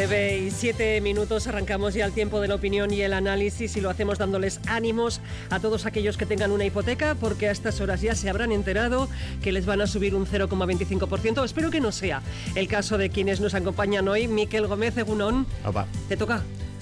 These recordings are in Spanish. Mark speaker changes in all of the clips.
Speaker 1: 9:07, arrancamos ya el tiempo de la opinión y el análisis, y lo hacemos dándoles ánimos a todos aquellos que tengan una hipoteca, porque a estas horas ya se habrán enterado que les van a subir un 0,25%. Espero que no sea el caso de quienes nos acompañan hoy. Miquel Gómez, Egunon.
Speaker 2: Opa.
Speaker 1: ¿Te toca?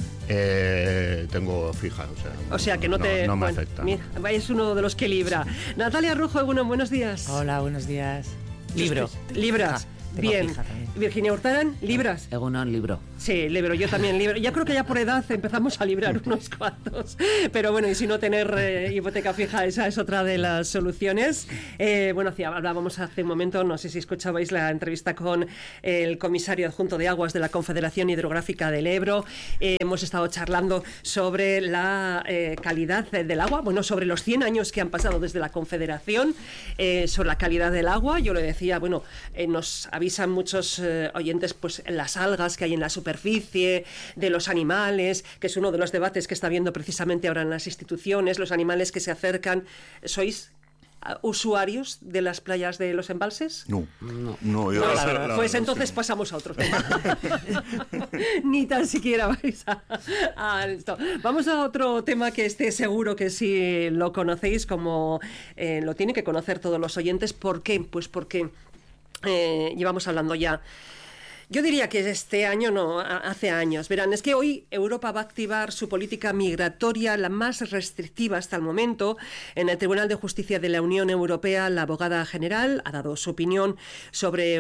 Speaker 2: Tengo fija,
Speaker 1: o sea que no me afecta. Mira, es uno de los que libra. Natalia Rojo, Egunon, buenos días.
Speaker 3: Hola, buenos días. Libro.
Speaker 1: Libras. Bien. Virginia Hurtaran, libras.
Speaker 3: Egunon, libro.
Speaker 1: Sí, libro, yo también libro. Ya creo que ya por edad empezamos a librar unos cuantos. Pero bueno, y si no tener hipoteca fija, esa es otra de las soluciones. Bueno, hablábamos hace un momento, no sé si escuchabais la entrevista con el comisario adjunto de Aguas de la Confederación Hidrográfica del Ebro. Hemos estado charlando sobre la calidad del agua, bueno, sobre los 100 años que han pasado desde la Confederación, sobre la calidad del agua. Yo le decía, bueno, nos avisan muchos oyentes, pues las algas que hay en la superficie, de los animales, que es uno de los debates que está habiendo precisamente ahora en las instituciones, los animales que se acercan. ¿Sois usuarios de las playas de los embalses?
Speaker 2: No.
Speaker 1: Pues entonces pasamos a otro tema. Ni tan siquiera vais a esto. Vamos a otro tema que seguro que sí lo conocéis, como lo tienen que conocer todos los oyentes. ¿Por qué? Pues porque llevamos hablando ya, yo diría que este año, no, hace años. Verán, es que hoy Europa va a activar su política migratoria, la más restrictiva hasta el momento. En el Tribunal de Justicia de la Unión Europea, la abogada general ha dado su opinión sobre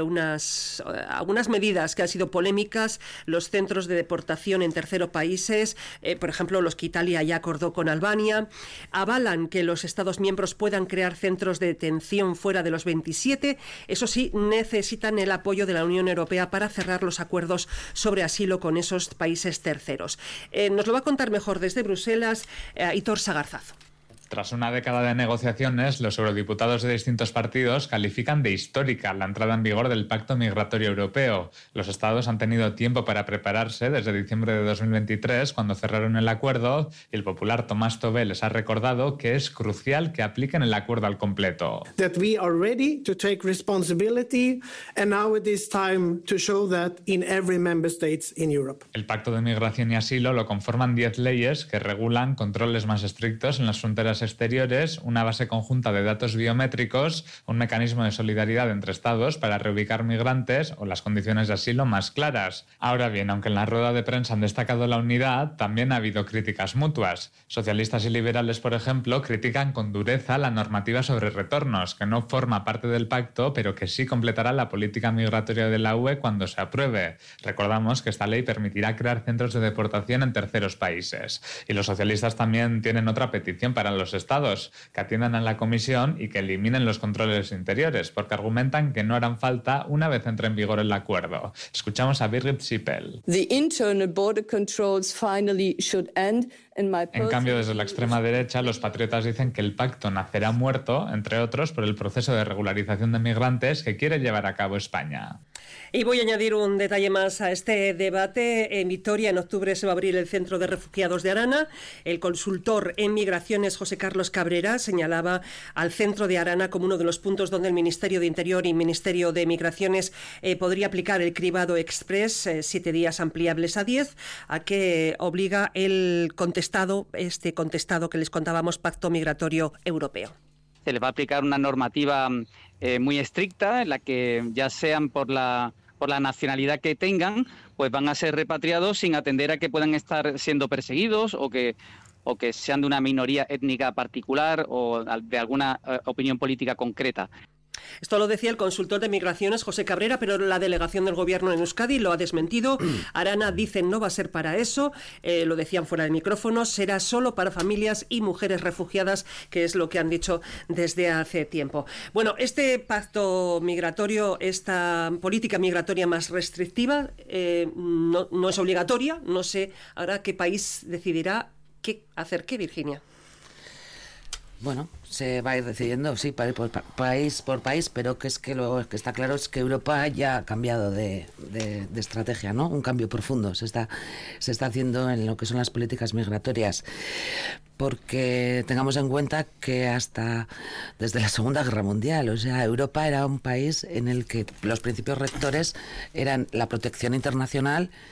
Speaker 1: algunas medidas que han sido polémicas. Los centros de deportación en terceros países, por ejemplo, los que Italia ya acordó con Albania, avalan que los Estados miembros puedan crear centros de detención fuera de los 27. Eso sí, necesitan el apoyo de la Unión Europea para cerrar los acuerdos sobre asilo con esos países terceros. Nos lo va a contar mejor desde Bruselas Hitor Sagarzazo.
Speaker 4: Tras una década de negociaciones, los eurodiputados de distintos partidos califican de histórica la entrada en vigor del Pacto Migratorio Europeo. Los estados han tenido tiempo para prepararse desde diciembre de 2023, cuando cerraron el acuerdo, y el popular Tomás Tobé les ha recordado que es crucial que apliquen el acuerdo al completo.
Speaker 5: That we are ready to take responsibility, and now it is time to show that in every member state in Europe.
Speaker 4: El Pacto de Migración y Asilo lo conforman 10 leyes que regulan controles más estrictos en las fronteras exteriores, una base conjunta de datos biométricos, un mecanismo de solidaridad entre estados para reubicar migrantes o las condiciones de asilo más claras. Ahora bien, aunque en la rueda de prensa han destacado la unidad, también ha habido críticas mutuas. Socialistas y liberales, por ejemplo, critican con dureza la normativa sobre retornos, que no forma parte del pacto, pero que sí completará la política migratoria de la UE cuando se apruebe. Recordamos que esta ley permitirá crear centros de deportación en terceros países. Y los socialistas también tienen otra petición para los estados, que atiendan a la comisión y que eliminen los controles interiores, porque argumentan que no harán falta una vez entre en vigor el acuerdo. Escuchamos a Birgit Sippel.
Speaker 6: En
Speaker 4: cambio, desde la extrema derecha, los patriotas dicen que el pacto nacerá muerto, entre otros, por el proceso de regularización de migrantes que quiere llevar a cabo España.
Speaker 1: Y voy a añadir un detalle más a este debate. En Vitoria, en octubre, se va a abrir el Centro de Refugiados de Arana. El consultor en migraciones, José Carlos Cabrera, señalaba al centro de Arana como uno de los puntos donde el Ministerio de Interior y Ministerio de Migraciones podría aplicar el cribado express, 7 días ampliables a 10, a que obliga el contestado que les contábamos, Pacto Migratorio Europeo.
Speaker 7: Se le va a aplicar una normativa muy estricta, en la que ya sean por la nacionalidad que tengan, pues van a ser repatriados sin atender a que puedan estar siendo perseguidos o que sean de una minoría étnica particular o de alguna opinión política concreta.
Speaker 1: Esto lo decía el consultor de migraciones, José Cabrera, pero la delegación del gobierno en Euskadi lo ha desmentido. Arana dice no va a ser para eso, lo decían fuera de micrófono, será solo para familias y mujeres refugiadas, que es lo que han dicho desde hace tiempo. Bueno, este pacto migratorio, esta política migratoria más restrictiva, no es obligatoria. No sé ahora qué país decidirá qué hacer, Virginia.
Speaker 3: Bueno, se va a ir decidiendo, sí, país por país, pero que es que lo que está claro es que Europa ya ha cambiado de estrategia, ¿no? Un cambio profundo se está haciendo en lo que son las políticas migratorias, porque tengamos en cuenta que hasta desde la Segunda Guerra Mundial, o sea, Europa era un país en el que los principios rectores eran la protección internacional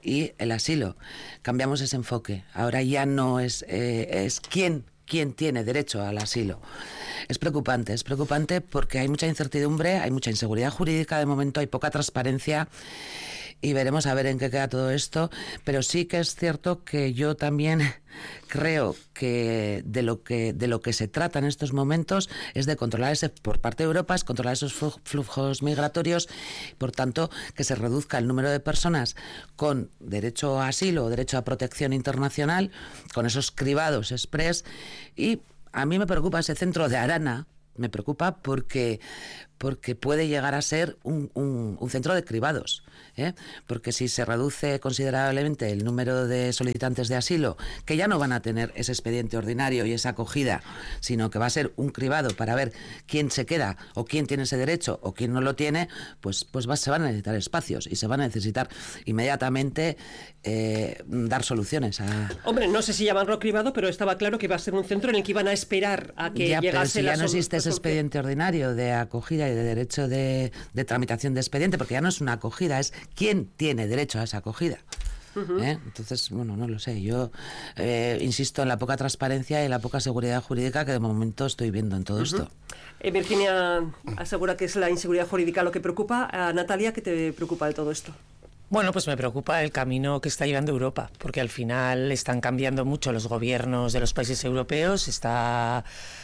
Speaker 3: y el asilo. Cambiamos ese enfoque. Ahora ya no es quién tiene derecho al asilo. Es preocupante porque hay mucha incertidumbre, hay mucha inseguridad jurídica de momento, hay poca transparencia y veremos a ver en qué queda todo esto, pero sí que es cierto que yo también creo que de lo que se trata en estos momentos es de controlar por parte de Europa, es controlar esos flujos migratorios, por tanto que se reduzca el número de personas con derecho a asilo o derecho a protección internacional, con esos cribados express. Y a mí me preocupa ese centro de Arana, me preocupa porque puede llegar a ser un centro de cribados, porque si se reduce considerablemente el número de solicitantes de asilo, que ya no van a tener ese expediente ordinario y esa acogida, sino que va a ser un cribado para ver quién se queda o quién tiene ese derecho o quién no lo tiene, pues se van a necesitar espacios y se van a necesitar inmediatamente dar soluciones a...
Speaker 1: Hombre, no sé si llamarlo cribado, pero estaba claro que iba a ser un centro en el que iban a esperar a que llegase
Speaker 3: pero si
Speaker 1: la
Speaker 3: ya no existe ese expediente ordinario de acogida y de derecho de tramitación de expediente, porque ya no es una acogida, es quién tiene derecho a esa acogida. Entonces, bueno, no lo sé. Yo insisto en la poca transparencia y la poca seguridad jurídica que de momento estoy viendo en todo esto.
Speaker 1: Virginia asegura que es la inseguridad jurídica lo que preocupa. Natalia, ¿qué te preocupa de todo esto?
Speaker 2: Bueno, pues me preocupa el camino que está llevando Europa, porque al final están cambiando mucho los gobiernos de los países europeos, está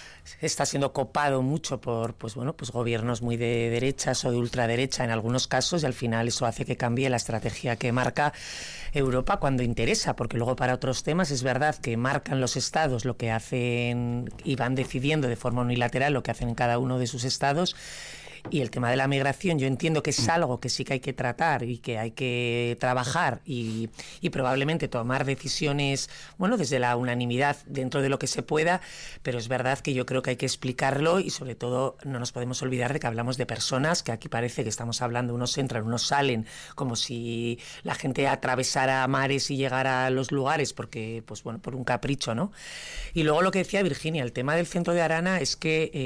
Speaker 2: siendo copado mucho por gobiernos muy de derechas o de ultraderecha en algunos casos, y al final eso hace que cambie la estrategia que marca Europa cuando interesa, porque luego para otros temas es verdad que marcan los estados lo que hacen y van decidiendo de forma unilateral lo que hacen en cada uno de sus estados. Y el tema de la migración yo entiendo que es algo que sí que hay que tratar y que hay que trabajar y probablemente tomar decisiones, bueno, desde la unanimidad dentro de lo que se pueda, pero es verdad que yo creo que hay que explicarlo y sobre todo no nos podemos olvidar de que hablamos de personas, que aquí parece que estamos hablando, unos entran, unos salen, como si la gente atravesara mares y llegara a los lugares porque, pues bueno, por un capricho, ¿no? Y luego lo que decía Virginia, el tema del centro de Arana es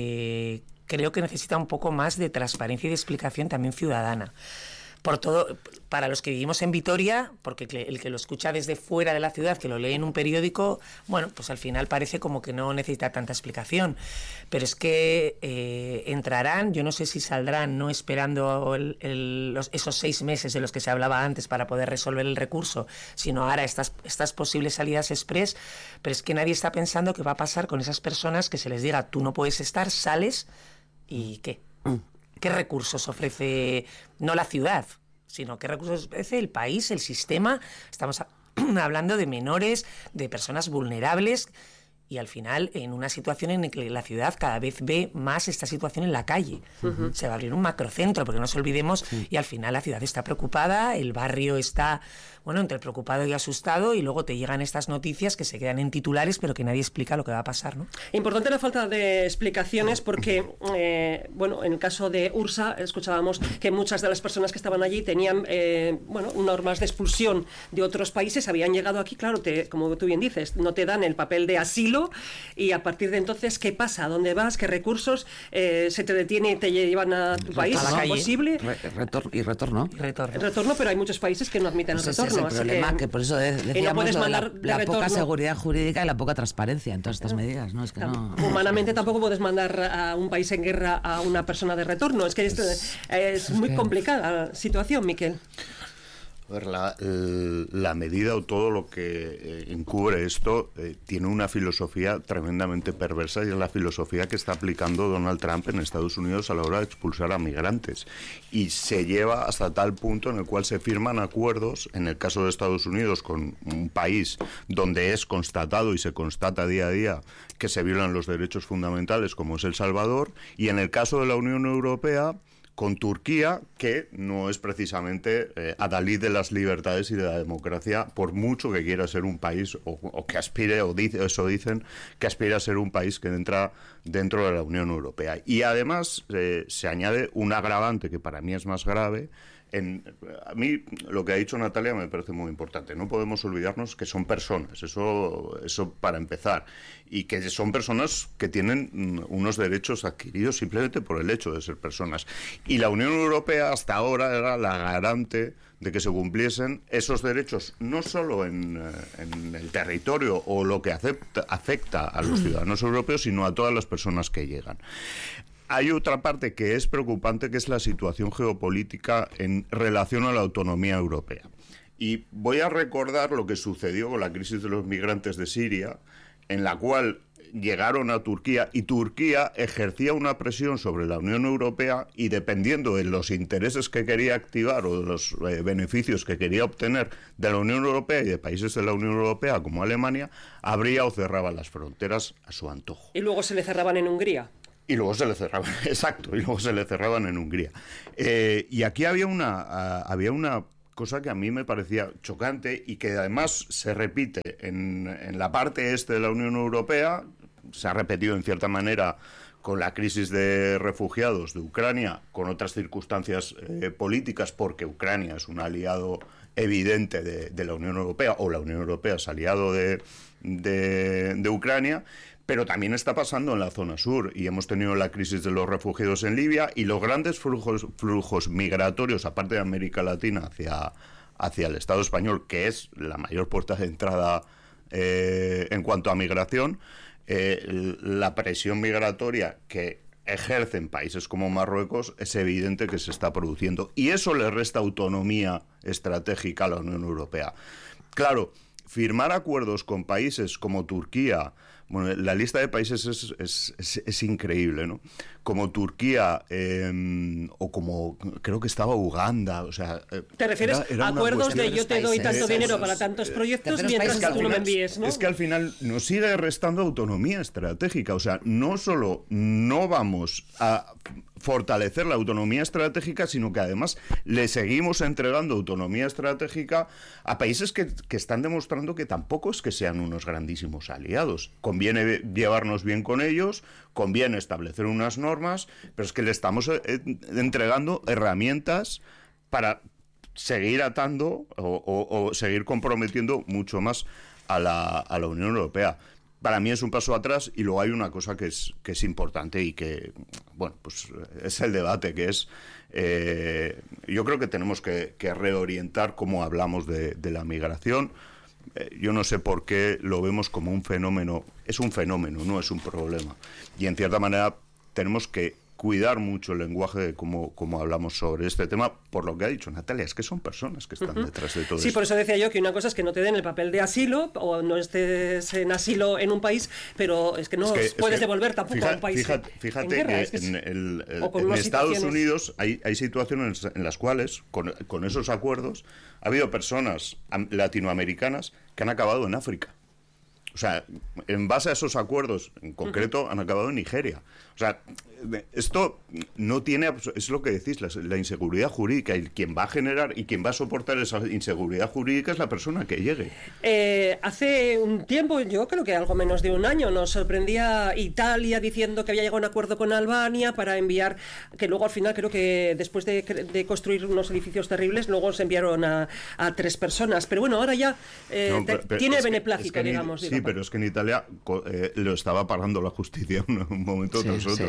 Speaker 2: que creo que necesita un poco más de transparencia y de explicación también ciudadana. Por todo, para los que vivimos en Vitoria, porque el que lo escucha desde fuera de la ciudad, que lo lee en un periódico, bueno, pues al final parece como que no necesita tanta explicación. Pero es que entrarán, yo no sé si saldrán, no esperando esos 6 meses de los que se hablaba antes para poder resolver el recurso, sino ahora estas posibles salidas express, pero es que nadie está pensando qué va a pasar con esas personas que se les diga, tú no puedes estar, sales, ¿y qué? ¿Qué recursos ofrece, no la ciudad, sino qué recursos ofrece el país, el sistema? Estamos hablando de menores, de personas vulnerables y al final en una situación en la que la ciudad cada vez ve más esta situación en la calle. Se va a abrir un macrocentro, porque no nos olvidemos, y al final la ciudad está preocupada, el barrio está, bueno, entre preocupado y asustado, y luego te llegan estas noticias que se quedan en titulares, pero que nadie explica lo que va a pasar, ¿no?
Speaker 1: Importante la falta de explicaciones porque, bueno, en el caso de Ursa escuchábamos que muchas de las personas que estaban allí tenían, normas de expulsión de otros países, habían llegado aquí, claro, como tú bien dices, no te dan el papel de asilo, y a partir de entonces, ¿qué pasa? ¿Dónde vas? ¿Qué recursos? ¿Se te detiene y te llevan a tu país? ¿Es imposible?
Speaker 3: Retorno,
Speaker 1: pero hay muchos países que no admiten el retorno.
Speaker 3: Es el problema, que por eso decíamos la poca seguridad jurídica y la poca transparencia en todas estas medidas, ¿no? Es que no...
Speaker 1: Humanamente tampoco puedes mandar a un país en guerra a una persona de retorno. Es que es muy complicada la situación, Miquel.
Speaker 6: A ver, la medida o todo lo que encubre esto tiene una filosofía tremendamente perversa, y es la filosofía que está aplicando Donald Trump en Estados Unidos a la hora de expulsar a migrantes. Y se lleva hasta tal punto en el cual se firman acuerdos, en el caso de Estados Unidos, con un país donde es constatado y se constata día a día que se violan los derechos fundamentales, como es El Salvador, y en el caso de la Unión Europea, con Turquía, que no es precisamente adalid de las libertades y de la democracia, por mucho que quiera ser un país, o que aspire, dicen, que aspire a ser un país que entra dentro de la Unión Europea. Y además se añade un agravante que para mí es más grave, A mí lo que ha dicho Natalia me parece muy importante. No podemos olvidarnos que son personas, eso para empezar, y que son personas que tienen unos derechos adquiridos simplemente por el hecho de ser personas. Y la Unión Europea hasta ahora era la garante de que se cumpliesen esos derechos, no solo en el territorio o lo que afecta a los ciudadanos europeos, sino a todas las personas que llegan. Hay otra parte que es preocupante, que es la situación geopolítica en relación a la autonomía europea. Y voy a recordar lo que sucedió con la crisis de los migrantes de Siria, en la cual llegaron a Turquía y Turquía ejercía una presión sobre la Unión Europea y dependiendo de los intereses que quería activar o de los beneficios que quería obtener de la Unión Europea y de países de la Unión Europea como Alemania, abría o cerraba las fronteras a su antojo.
Speaker 1: Y luego se le cerraban en Hungría.
Speaker 6: Y luego se le cerraban, exacto, y luego se le cerraban en Hungría. Y aquí había una cosa que a mí me parecía chocante y que además se repite en la parte este de la Unión Europea, se ha repetido en cierta manera con la crisis de refugiados de Ucrania, con otras circunstancias políticas, porque Ucrania es un aliado evidente de la Unión Europea, o la Unión Europea es aliado de Ucrania. Pero también está pasando en la zona sur y hemos tenido la crisis de los refugiados en Libia y los grandes flujos migratorios, aparte de América Latina, hacia el Estado español, que es la mayor puerta de entrada en cuanto a migración, la presión migratoria que ejercen países como Marruecos es evidente que se está produciendo. Y eso le resta autonomía estratégica a la Unión Europea. Claro, firmar acuerdos con países como Turquía. Bueno, la lista de países es increíble, ¿no? Como Turquía o como creo que estaba Uganda, o sea...
Speaker 1: ¿Te refieres a acuerdos de yo te doy tanto dinero para tantos proyectos mientras tú no me envíes, ¿no?
Speaker 6: Es que al final nos sigue restando autonomía estratégica, o sea, no solo no vamos a fortalecer la autonomía estratégica, sino que además le seguimos entregando autonomía estratégica a países que están demostrando que tampoco es que sean unos grandísimos aliados. Conviene llevarnos bien con ellos, conviene establecer unas normas, pero es que le estamos entregando herramientas para seguir atando o seguir comprometiendo mucho más a la Unión Europea. Para mí es un paso atrás y luego hay una cosa que es importante y que, bueno, pues es el debate, que es, yo creo que tenemos que reorientar cómo hablamos de la migración. Yo no sé por qué lo vemos como un fenómeno. Es un fenómeno, no es un problema. Y en cierta manera tenemos que cuidar mucho el lenguaje de cómo hablamos sobre este tema, por lo que ha dicho Natalia, es que son personas que están detrás de todo esto.
Speaker 1: Sí, por eso decía yo que una cosa es que no te den el papel de asilo o no estés en asilo en un país, pero es que no puedes devolver tampoco a un país
Speaker 6: fíjate
Speaker 1: en guerra,
Speaker 6: que en Estados Unidos hay situaciones en las cuales, con esos acuerdos, ha habido personas latinoamericanas que han acabado en África. O sea, en base a esos acuerdos, en concreto, han acabado en Nigeria. O sea, esto no tiene... Es lo que decís, la inseguridad jurídica. Y quien va a generar y quien va a soportar esa inseguridad jurídica es la persona que llegue.
Speaker 1: Hace un tiempo, yo creo que algo menos de un año, nos sorprendía Italia diciendo que había llegado a un acuerdo con Albania para enviar... Que luego, al final, creo que después de construir unos edificios terribles, luego se enviaron a 3 personas. Pero bueno, ahora ya tiene beneplácito, digamos.
Speaker 6: Sí, pero es que en Italia lo estaba pagando la justicia en un momento tras otro.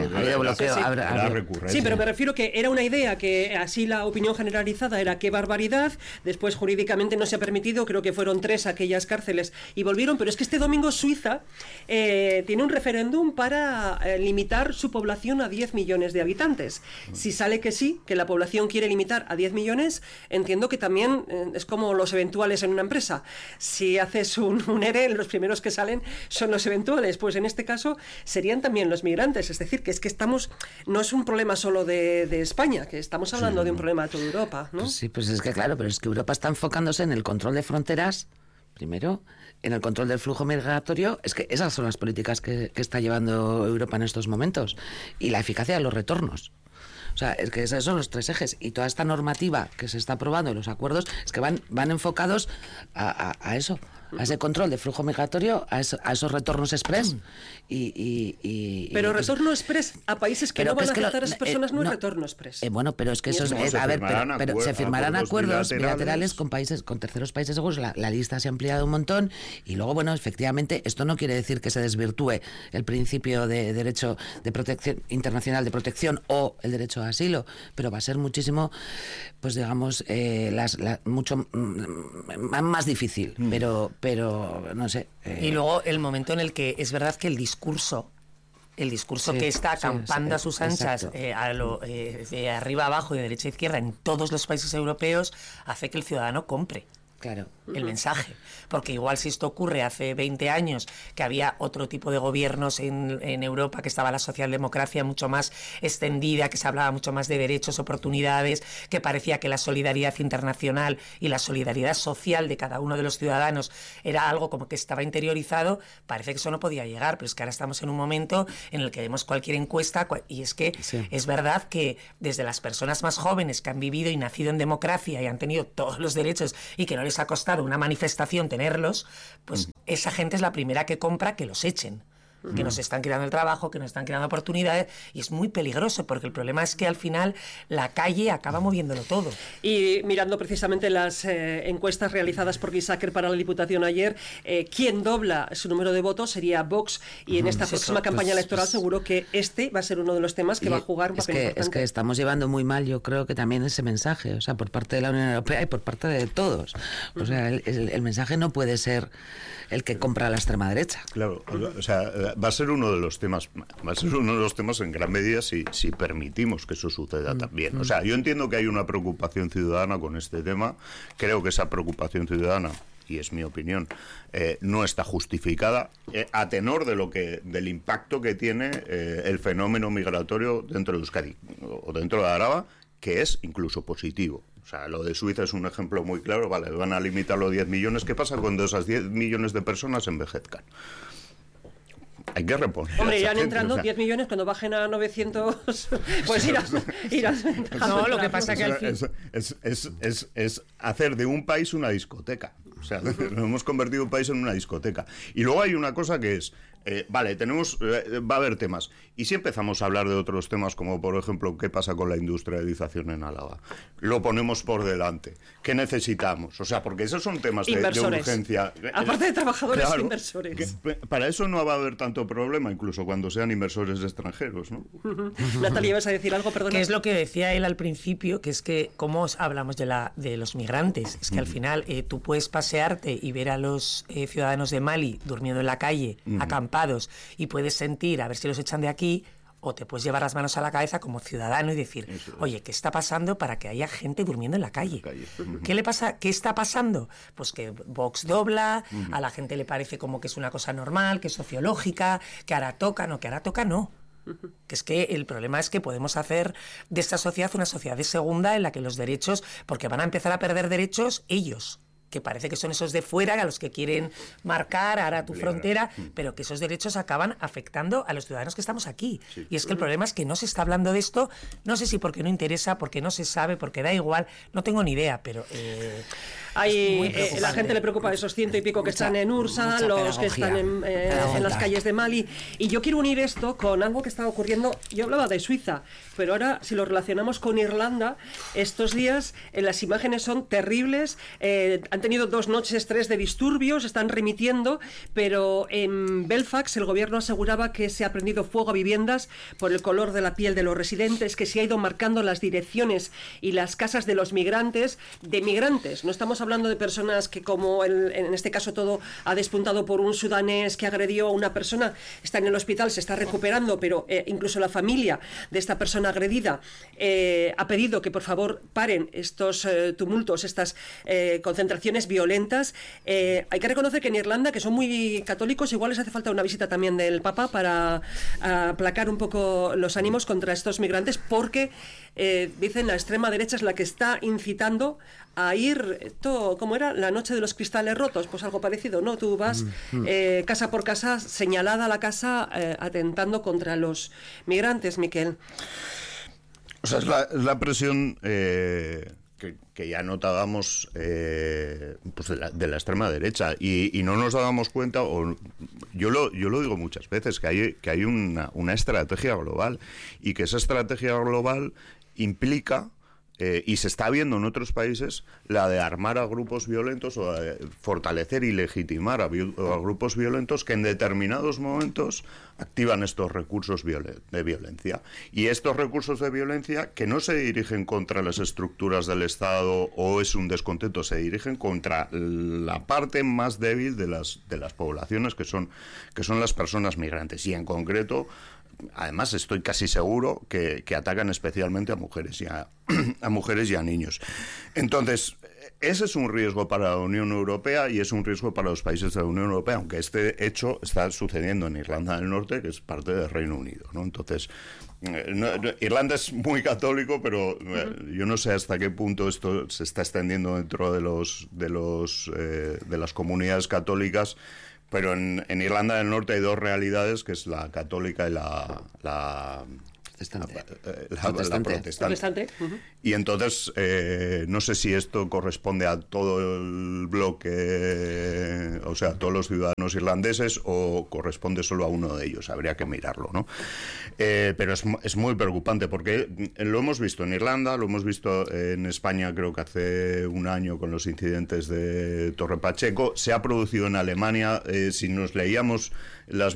Speaker 3: Era
Speaker 6: recurrente.
Speaker 1: Sí, pero me refiero que era una idea que así la opinión generalizada era qué barbaridad. Después jurídicamente no se ha permitido, creo que fueron 3 aquellas cárceles y volvieron. Pero es que este domingo Suiza tiene un referéndum para limitar su población a 10 millones de habitantes. Si sale que sí, que la población quiere limitar a 10 millones, entiendo que también es como los eventuales en una empresa. Si haces un ERE, los primeros que salen son los eventuales, pues en este caso serían también los migrantes. Es decir, que es que estamos, no es un problema solo de España, que estamos hablando de un problema de toda Europa, ¿no?
Speaker 3: Pues sí, pues es que claro, pero es que Europa está enfocándose en el control de fronteras, primero, en el control del flujo migratorio. Es que esas son las políticas que está llevando Europa en estos momentos, y la eficacia de los retornos. O sea, es que esos son los 3 ejes, y toda esta normativa que se está aprobando en los acuerdos es que van enfocados a eso. a ese control de flujo migratorio, a esos retornos express.
Speaker 1: Pero retorno express a países que no van a aceptar a esas personas no es retorno express.
Speaker 3: Bueno, pero es que eso es... A ver, pero se firmarán acuerdos bilaterales con terceros países seguros. La lista se ha ampliado un montón y luego, bueno, efectivamente, esto no quiere decir que se desvirtúe el principio de derecho de protección internacional de protección o el derecho a asilo, pero va a ser muchísimo, pues digamos, mucho más difícil, pero no sé.
Speaker 2: Y luego el momento en el que es verdad que el discurso que está acampando a sus anchas de arriba a abajo y de derecha a izquierda en todos los países europeos hace que el ciudadano compre.
Speaker 3: Claro.
Speaker 2: El mensaje, porque igual si esto ocurre hace 20 años que había otro tipo de gobiernos en Europa, que estaba la socialdemocracia mucho más extendida, que se hablaba mucho más de derechos, oportunidades, que parecía que la solidaridad internacional y la solidaridad social de cada uno de los ciudadanos era algo como que estaba interiorizado, parece que eso no podía llegar, pero es que ahora estamos en un momento en el que vemos cualquier encuesta y es que es verdad que desde las personas más jóvenes que han vivido y nacido en democracia y han tenido todos los derechos y que no les ha costado una manifestación tenerlos, pues esa gente es la primera que compra que los echen. Que nos están quitando el trabajo, que nos están quitando oportunidades, y es muy peligroso porque el problema es que al final la calle acaba moviéndolo todo.
Speaker 1: Y mirando precisamente las encuestas realizadas por Giesacker para la Diputación ayer, quien dobla su número de votos sería Vox, y en esta próxima campaña electoral seguro que este va a ser uno de los temas que va a jugar un papel importante.
Speaker 3: Es que estamos llevando muy mal, yo creo que también ese mensaje, o sea, por parte de la Unión Europea y por parte de todos. O sea, el mensaje no puede ser el que compra la extrema derecha.
Speaker 6: Claro, o sea, va a ser uno de los temas en gran medida si permitimos que eso suceda también. O sea, yo entiendo que hay una preocupación ciudadana con este tema, creo que esa preocupación ciudadana, y es mi opinión, no está justificada a tenor del impacto que tiene el fenómeno migratorio dentro de Euskadi o dentro de Araba, que es incluso positivo. O sea, lo de Suiza es un ejemplo muy claro. Vale, van a limitar los 10 millones. ¿Qué pasa cuando esas 10 millones de personas envejezcan? Hay que reponer.
Speaker 1: Hombre, irán entrando 10 millones cuando bajen a 900. Pues irán.
Speaker 2: No, lo que pasa que al fin
Speaker 6: es hacer de un país una discoteca. O sea, nos hemos convertido un país en una discoteca. Y luego hay una cosa que es, vale, va a haber temas. Y si empezamos a hablar de otros temas, como por ejemplo, ¿qué pasa con la industrialización en Álava? Lo ponemos por delante. ¿Qué necesitamos? O sea, porque esos son temas de urgencia.
Speaker 1: Aparte de trabajadores, claro, inversores.
Speaker 6: Para eso no va a haber tanto problema, incluso cuando sean inversores extranjeros, ¿no?
Speaker 1: Natalia, ¿vas a decir algo? Perdona.
Speaker 2: Que es lo que decía él al principio, que es que, ¿cómo hablamos de los migrantes? Es que al final tú puedes pasearte y ver a los ciudadanos de Mali durmiendo en la calle, acampados, y puedes sentir a ver si los echan de aquí, o te puedes llevar las manos a la cabeza como ciudadano y decir, oye, ¿qué está pasando para que haya gente durmiendo en la calle? ¿Qué le pasa? ¿Qué está pasando? Pues que Vox dobla, a la gente le parece como que es una cosa normal, que es sociológica, que ahora toca, no. Que es que el problema es que podemos hacer de esta sociedad una sociedad de segunda en la que los derechos, porque van a empezar a perder derechos ellos, que parece que son esos de fuera a los que quieren marcar ahora tu frontera, pero que esos derechos acaban afectando a los ciudadanos que estamos aquí. Sí. Y es que el problema es que no se está hablando de esto, no sé si porque no interesa, porque no se sabe, porque da igual, no tengo ni idea, pero...
Speaker 1: la gente le preocupa esos 100 y pico que están en Ursa, los que están en las calles de Mali. Y yo quiero unir esto con algo que está ocurriendo. Yo hablaba de Suiza, pero ahora si lo relacionamos con Irlanda, estos días las imágenes son terribles. Han tenido 2 noches, 3 de disturbios, están remitiendo, pero en Belfast el gobierno aseguraba que se ha prendido fuego a viviendas por el color de la piel de los residentes, que se ha ido marcando las direcciones y las casas de los migrantes, no estamos hablando de personas que, como en este caso todo ha despuntado por un sudanés que agredió a una persona, está en el hospital, se está recuperando, pero incluso la familia de esta persona agredida ha pedido que por favor paren estos tumultos, estas concentraciones violentas. Hay que reconocer que en Irlanda, que son muy católicos, igual les hace falta una visita también del Papa para aplacar un poco los ánimos contra estos migrantes, porque dicen la extrema derecha es la que está incitando a ir, ¿cómo era? La noche de los cristales rotos, pues algo parecido, ¿no? Tú vas casa por casa, señalada la casa, atentando contra los migrantes, Miquel.
Speaker 6: O sea, es la presión que ya notábamos pues de la extrema derecha y no nos dábamos cuenta, o yo lo digo muchas veces, que hay una estrategia global y que esa estrategia global implica, y se está viendo en otros países, la de armar a grupos violentos o de fortalecer y legitimar a grupos violentos que en determinados momentos activan estos recursos de violencia. Y estos recursos de violencia, que no se dirigen contra las estructuras del Estado o es un descontento, se dirigen contra la parte más débil de las poblaciones, que son las personas migrantes. Y en concreto, además, estoy casi seguro que atacan especialmente a mujeres y a mujeres y a niños. Entonces, ese es un riesgo para la Unión Europea y es un riesgo para los países de la Unión Europea, aunque este hecho está sucediendo en Irlanda del Norte, que es parte del Reino Unido, ¿no? Entonces, Irlanda es muy católico, pero yo no sé hasta qué punto esto se está extendiendo dentro de las comunidades católicas. Pero en Irlanda del Norte hay dos realidades, que es la católica y la protestante.
Speaker 1: Uh-huh.
Speaker 6: Y entonces, no sé si esto corresponde a todo el bloque, o sea, a todos los ciudadanos irlandeses, o corresponde solo a uno de ellos. Habría que mirarlo, ¿no? Pero es muy preocupante, porque lo hemos visto en Irlanda, lo hemos visto en España, creo que hace un año con los incidentes de Torre Pacheco, se ha producido en Alemania. Si nos leíamos la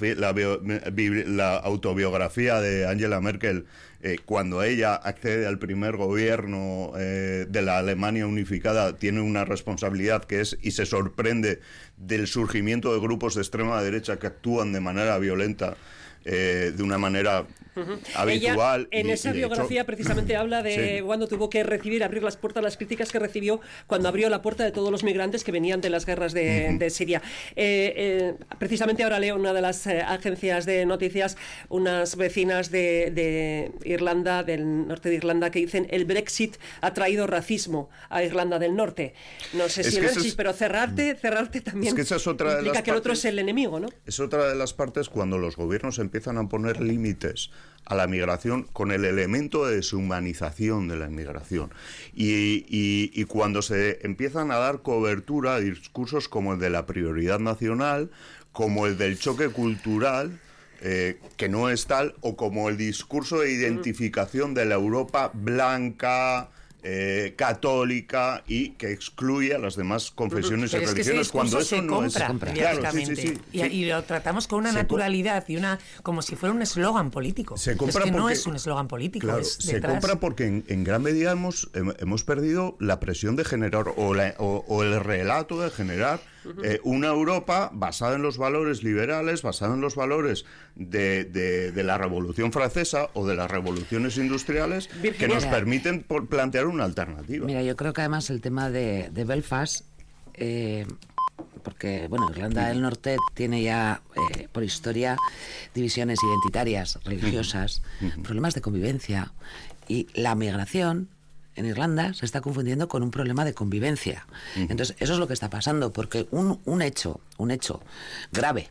Speaker 6: autobiografía de Angela Merkel, cuando ella accede al primer gobierno de la Alemania unificada, tiene una responsabilidad que es, y se sorprende del surgimiento de grupos de extrema derecha que actúan de manera violenta, de una manera habitual.
Speaker 1: Ella, en esa biografía, precisamente habla de cuando tuvo que abrir las puertas a las críticas que recibió cuando abrió la puerta de todos los migrantes que venían de las guerras de Siria. Precisamente ahora leo una de las agencias de noticias, unas vecinas de Irlanda, del norte de Irlanda, que dicen: el Brexit ha traído racismo a Irlanda del Norte. No sé si el Brexit, pero cerrarte también,
Speaker 6: es que esa es otra
Speaker 1: implica que el otro es el enemigo, ¿no?
Speaker 6: Es otra de las partes cuando los gobiernos empiezan a poner límites a la migración con el elemento de deshumanización de la inmigración y cuando se empiezan a dar cobertura a discursos como el de la prioridad nacional, como el del choque cultural, que no es tal, o como el discurso de identificación de la Europa blanca, católica, y que excluye a las demás confesiones y religiones, cuando eso no es
Speaker 2: mediáticamente. Y lo tratamos con una naturalidad y como si fuera un eslogan político.
Speaker 6: Se compra
Speaker 2: porque
Speaker 6: no
Speaker 2: es un eslogan político.
Speaker 6: Claro, se compra porque en gran medida hemos perdido la presión de generar o el relato de generar una Europa basada en los valores liberales, basada en los valores de la Revolución Francesa o de las revoluciones industriales, que nos permiten plantear una alternativa.
Speaker 3: Mira, yo creo que además el tema de Belfast, porque bueno, Irlanda del Norte tiene ya por historia divisiones identitarias, religiosas, problemas de convivencia, y la migración en Irlanda se está confundiendo con un problema de convivencia. Entonces, eso es lo que está pasando, porque un hecho grave,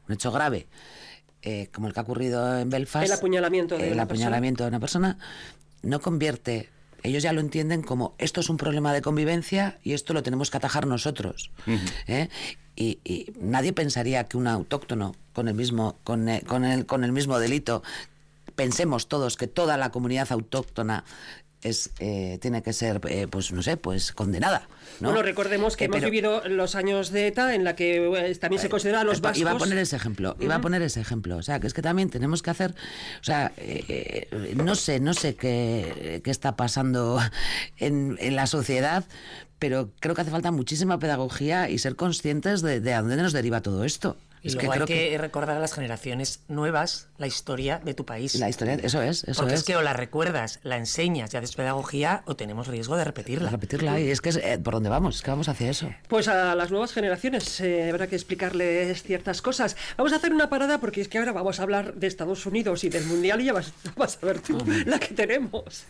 Speaker 3: como el que ha ocurrido en Belfast,
Speaker 1: el apuñalamiento de
Speaker 3: una persona, no convierte. Ellos ya lo entienden como: esto es un problema de convivencia y esto lo tenemos que atajar nosotros. Y nadie pensaría que un autóctono con el mismo delito, pensemos todos que toda la comunidad autóctona tiene que ser, condenada, ¿no?
Speaker 1: Bueno, recordemos que hemos vivido los años de ETA, en la que también se considera a los vascos.
Speaker 3: Iba a poner ese ejemplo. O sea, que es que también tenemos que hacer, o sea, no sé qué está pasando en la sociedad, pero creo que hace falta muchísima pedagogía y ser conscientes de a dónde nos deriva todo esto.
Speaker 2: Y luego hay que recordar a las generaciones nuevas la historia de tu país.
Speaker 3: La historia, eso es.
Speaker 2: Porque es que o la recuerdas, la enseñas y haces pedagogía, o tenemos riesgo de repetirla.
Speaker 3: Y es que es por dónde vamos, es que vamos hacia eso.
Speaker 1: Pues a las nuevas generaciones habrá que explicarles ciertas cosas. Vamos a hacer una parada, porque es que ahora vamos a hablar de Estados Unidos y del Mundial, y ya vas a ver tú la que tenemos.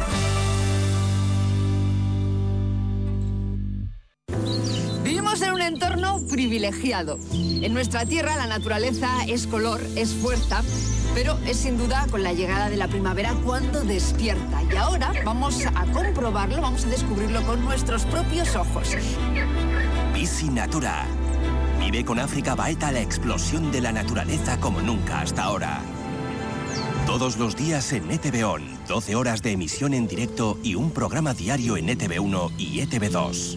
Speaker 8: Vivimos en un entorno privilegiado. En nuestra tierra la naturaleza es color, es fuerza, pero es sin duda con la llegada de la primavera cuando despierta. Y ahora vamos a comprobarlo, vamos a descubrirlo con nuestros propios ojos.
Speaker 9: Bici Natura. Vive con África Baeta la explosión de la naturaleza como nunca hasta ahora. Todos los días en ETV ON, 12 horas de emisión en directo y un programa diario en ETV1 y ETV2.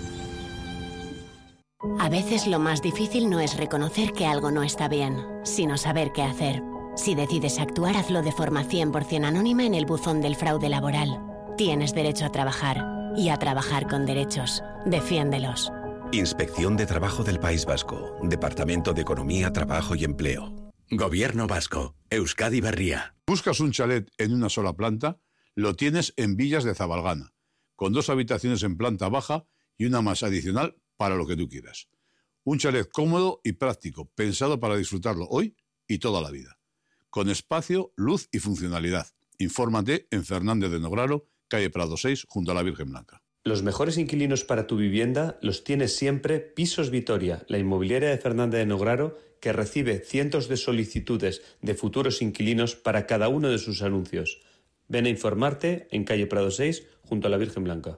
Speaker 10: A veces lo más difícil no es reconocer que algo no está bien, sino saber qué hacer. Si decides actuar, hazlo de forma 100% anónima en el buzón del fraude laboral. Tienes derecho a trabajar y a trabajar con derechos. Defiéndelos.
Speaker 11: Inspección de Trabajo del País Vasco. Departamento de Economía, Trabajo y Empleo. Gobierno Vasco. Euskadi Berria.
Speaker 12: ¿Buscas un chalet en una sola planta? Lo tienes en Villas de Zabalgana, con 2 habitaciones en planta baja y una más adicional para lo que tú quieras. Un chalet cómodo y práctico, pensado para disfrutarlo hoy y toda la vida. Con espacio, luz y funcionalidad. Infórmate en Fernández de Nograro, calle Prado 6, junto a la Virgen Blanca.
Speaker 13: Los mejores inquilinos para tu vivienda los tiene siempre Pisos Vitoria, la inmobiliaria de Fernández de Nograro, que recibe cientos de solicitudes de futuros inquilinos para cada uno de sus anuncios. Ven a informarte en calle Prado 6, junto a la Virgen Blanca.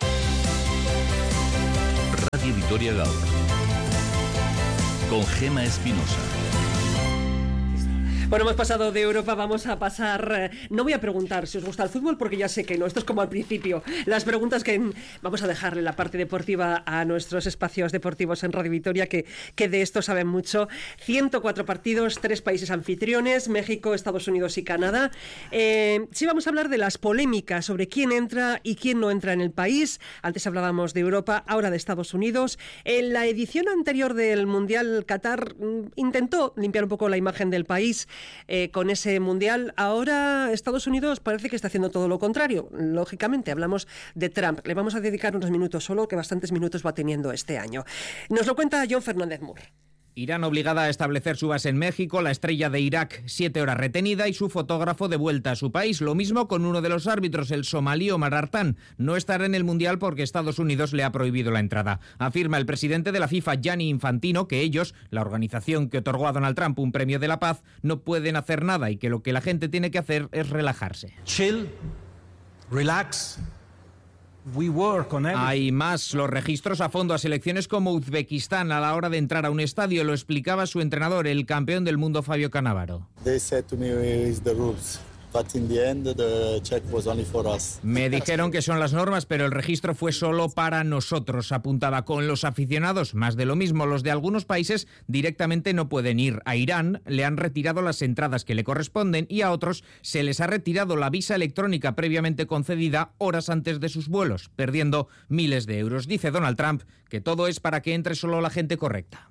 Speaker 14: Radio Vitoria Gaur, con Gema Espinosa.
Speaker 1: Bueno, hemos pasado de Europa, vamos a pasar... No voy a preguntar si os gusta el fútbol, porque ya sé que no, esto es como al principio. Las preguntas que... Vamos a dejarle la parte deportiva a nuestros espacios deportivos en Radio Vitoria, que de esto saben mucho. 104 partidos, 3 países anfitriones, México, Estados Unidos y Canadá. Sí, vamos a hablar de las polémicas sobre quién entra y quién no entra en el país. Antes hablábamos de Europa, ahora de Estados Unidos. En la edición anterior del Mundial, Qatar intentó limpiar un poco la imagen del país con ese Mundial. Ahora Estados Unidos parece que está haciendo todo lo contrario. Lógicamente, hablamos de Trump. Le vamos a dedicar unos minutos solo, que bastantes minutos va teniendo este año. Nos lo cuenta John Fernández Moore.
Speaker 15: Irán obligada a establecer su base en México, la estrella de Irak 7 horas retenida y su fotógrafo de vuelta a su país. Lo mismo con uno de los árbitros, el somalí Omar Artan. No estará en el Mundial porque Estados Unidos le ha prohibido la entrada. Afirma el presidente de la FIFA, Gianni Infantino, que ellos, la organización que otorgó a Donald Trump un premio de la paz, no pueden hacer nada y que lo que la gente tiene que hacer es relajarse.
Speaker 16: Chill, relax.
Speaker 15: Hay más, los registros a fondo a selecciones como Uzbekistán a la hora de entrar a un estadio, lo explicaba su entrenador, el campeón del mundo Fabio Cannavaro. Me dijeron que son las normas, pero el registro fue solo para nosotros, apuntaba. Con los aficionados, más de lo mismo. Los de algunos países directamente no pueden ir. A Irán le han retirado las entradas que le corresponden y a otros se les ha retirado la visa electrónica previamente concedida horas antes de sus vuelos, perdiendo miles de euros. Dice Donald Trump que todo es para que entre solo la gente correcta.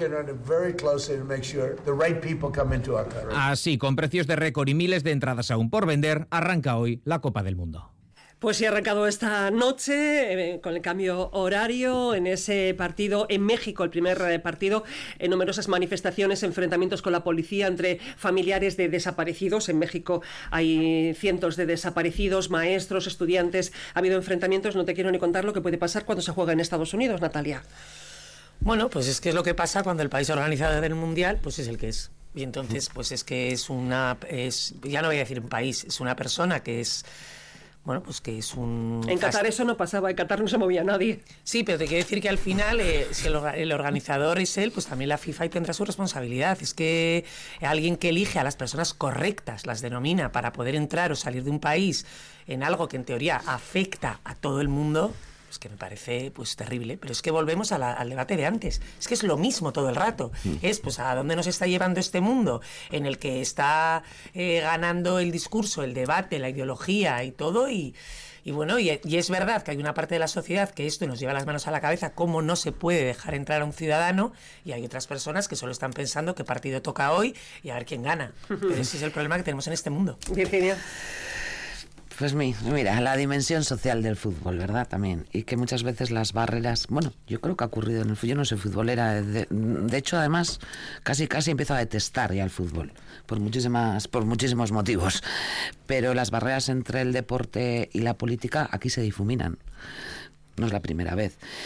Speaker 15: Así, con precios de récord y miles de entradas aún por vender, arranca hoy la Copa del Mundo.
Speaker 1: Pues sí, ha arrancado esta noche con el cambio horario en ese partido en México, el primer partido, en numerosas manifestaciones, enfrentamientos con la policía entre familiares de desaparecidos. En México hay cientos de desaparecidos, maestros, estudiantes. Ha habido enfrentamientos, no te quiero ni contar lo que puede pasar cuando se juega en Estados Unidos, Natalia.
Speaker 2: Bueno, pues es que es lo que pasa cuando el país organizador del Mundial pues es el que es. Y entonces, pues es que ya no voy a decir un país, es una persona que es... Bueno, pues que es un...
Speaker 1: En Qatar eso no pasaba, en Qatar no se movía nadie.
Speaker 2: Sí, pero te quiero decir que al final, si el organizador es él, pues también la FIFA tendrá su responsabilidad. Es que alguien que elige a las personas correctas, las denomina para poder entrar o salir de un país en algo que en teoría afecta a todo el mundo... Es que me parece pues terrible, pero es que volvemos al debate de antes. Es que es lo mismo todo el rato. Es pues a dónde nos está llevando este mundo en el que está ganando el discurso, el debate, la ideología y todo. Y bueno, y es verdad que hay una parte de la sociedad que esto nos lleva las manos a la cabeza, cómo no se puede dejar entrar a un ciudadano, y hay otras personas que solo están pensando qué partido toca hoy y a ver quién gana. Pero ese es el problema que tenemos en este mundo.
Speaker 1: Virginia.
Speaker 3: Pues mira, la dimensión social del fútbol, ¿verdad? También. Y que muchas veces las barreras... Bueno, yo creo que ha ocurrido en el fútbol. Yo no soy futbolera. De hecho, además, casi empiezo a detestar ya el fútbol. Por muchísimos motivos. Pero las barreras entre el deporte y la política aquí se difuminan. No es la primera vez.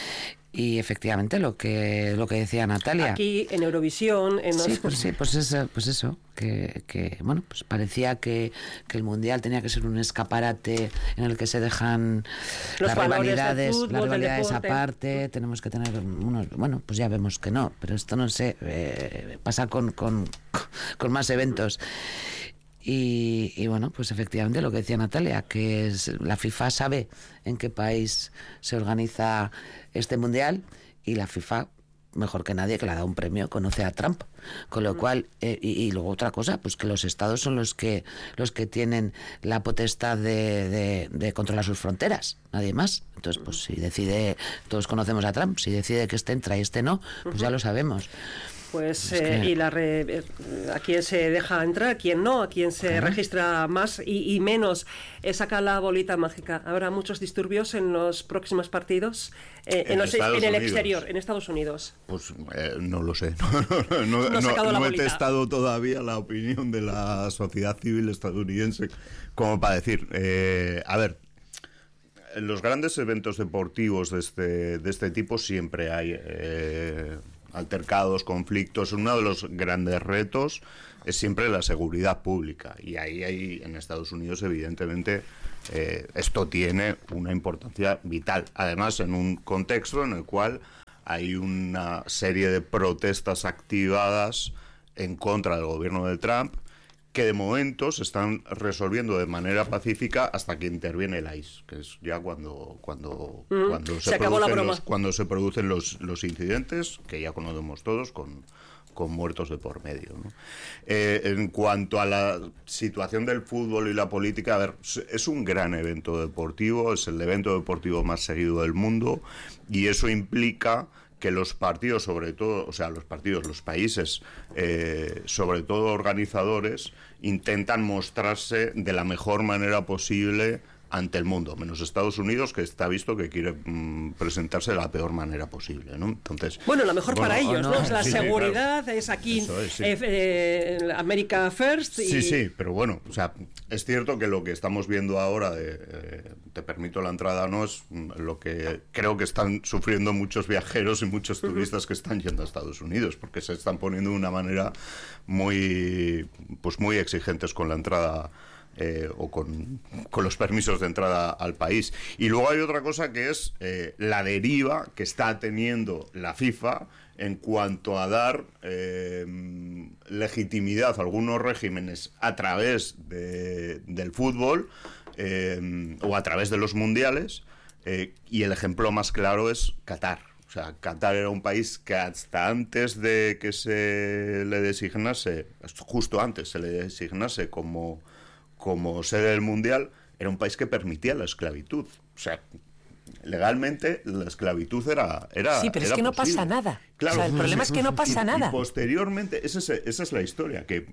Speaker 3: Y efectivamente lo que decía Natalia.
Speaker 1: Aquí en Eurovisión,
Speaker 3: pues eso, que bueno, pues parecía que el Mundial tenía que ser un escaparate en el que se dejan las rivalidades, fútbol, las rivalidades aparte, tenemos que tener unos, bueno, pues ya vemos que no, pero esto no sé, pasa con más eventos. Y bueno, pues efectivamente lo que decía Natalia, que la FIFA sabe en qué país se organiza este mundial, y la FIFA, mejor que nadie, que le ha dado un premio, conoce a Trump, con lo cual y luego otra cosa, pues que los estados son los que tienen la potestad de controlar sus fronteras, nadie más. Entonces, pues si decide, todos conocemos a Trump, si decide que este entra y este no, pues ya lo sabemos.
Speaker 1: Pues a quién se deja entrar, a quién no, a quién se registra más y menos. Saca la bolita mágica. ¿Habrá muchos disturbios en los próximos partidos? En el exterior, en Estados Unidos.
Speaker 6: Pues no lo sé. No he testado todavía la opinión de la sociedad civil estadounidense como para decir. A ver, en los grandes eventos deportivos de este tipo siempre hay altercados, conflictos. Uno de los grandes retos es siempre la seguridad pública, y ahí en Estados Unidos evidentemente esto tiene una importancia vital, además en un contexto en el cual hay una serie de protestas activadas en contra del gobierno de Trump, que de momento se están resolviendo de manera pacífica hasta que interviene el ICE, que es ya cuando se producen los incidentes, que ya conocemos todos, con muertos de por medio, ¿no? En cuanto a la situación del fútbol y la política, a ver, es un gran evento deportivo, es el evento deportivo más seguido del mundo, y eso implica que los partidos, sobre todo, los países, sobre todo organizadores, intentan mostrarse de la mejor manera posible ante el mundo, menos Estados Unidos, que está visto que quiere presentarse de la peor manera posible, ¿no? Entonces,
Speaker 1: bueno, lo mejor para ellos, ¿no? La seguridad, claro. Es aquí, America First.
Speaker 6: Sí, pero bueno, o sea, es cierto que lo que estamos viendo ahora te permito la entrada, no es lo que creo que están sufriendo muchos viajeros y muchos turistas que están yendo a Estados Unidos, porque se están poniendo de una manera muy exigentes con la entrada o con los permisos de entrada al país. Y luego hay otra cosa que es la deriva que está teniendo la FIFA en cuanto a dar legitimidad a algunos regímenes a través del fútbol o a través de los mundiales, y el ejemplo más claro es Qatar. O sea, Qatar era un país que hasta antes de que se le designase, justo antes se le designase como sede del Mundial, era un país que permitía la esclavitud. O sea, legalmente la esclavitud era
Speaker 2: sí, pero es que no pasa nada.
Speaker 6: Claro,
Speaker 2: o sea, el problema es que no pasa nada.
Speaker 6: Y posteriormente, esa es la historia, que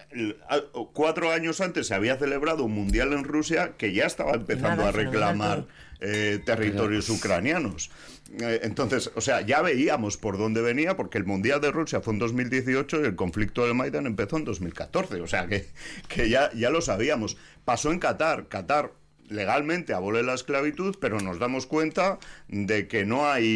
Speaker 6: 4 años antes se había celebrado un Mundial en Rusia que ya estaba empezando a reclamar territorios ucranianos. Entonces, o sea, ya veíamos por dónde venía, porque el Mundial de Rusia fue en 2018 y el conflicto del Maidán empezó en 2014. O sea, que ya lo sabíamos. Pasó en Qatar. Qatar legalmente abole la esclavitud, pero nos damos cuenta de que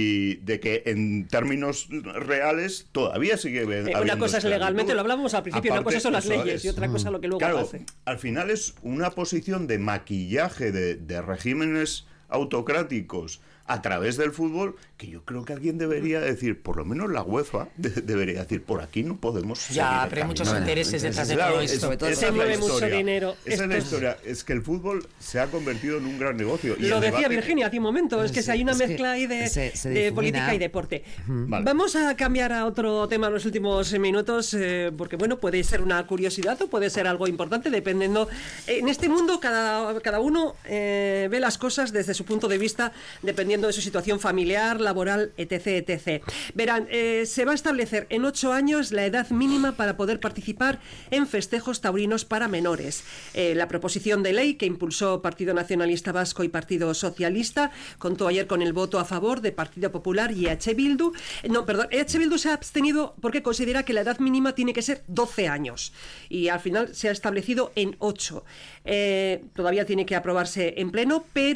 Speaker 6: en términos reales todavía sigue habiendo
Speaker 1: una cosa es legalmente, lo hablábamos al principio, una cosa son las leyes y otra cosa lo que luego pase.
Speaker 6: Al final es una posición de maquillaje de regímenes autocráticos a través del fútbol, que yo creo que alguien debería decir, por lo menos la UEFA debería decir, por aquí no podemos
Speaker 2: ya, pero hay muchos intereses detrás de todo esto.
Speaker 1: Se mueve mucho dinero.
Speaker 6: Esa es la historia, es que el fútbol se ha convertido en un gran negocio.
Speaker 1: Lo decía Virginia hace un momento, es que hay una mezcla ahí de política y deporte. Vale. Vamos a cambiar a otro tema en los últimos minutos, porque bueno, puede ser una curiosidad o puede ser algo importante, dependiendo. En este mundo cada uno ve las cosas desde su punto de vista, dependiendo de su situación familiar, laboral, etc. Verán, se va a establecer en 8 años la edad mínima para poder participar en festejos taurinos para menores. La proposición de ley que impulsó Partido Nacionalista Vasco y Partido Socialista contó ayer con el voto a favor de Partido Popular y EH Bildu. EH Bildu se ha abstenido porque considera que la edad mínima tiene que ser 12 años y al final se ha establecido en 8. Todavía tiene que aprobarse en pleno, pero